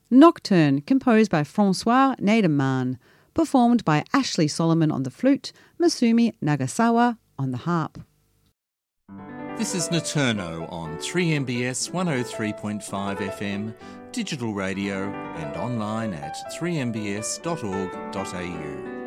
Nocturne, composed by Francois Neidemann, performed by Ashley Solomon on the flute, Masumi Nagasawa on the harp. This is Nocturno on 3MBS 103.5 FM, digital radio and online at 3mbs.org.au.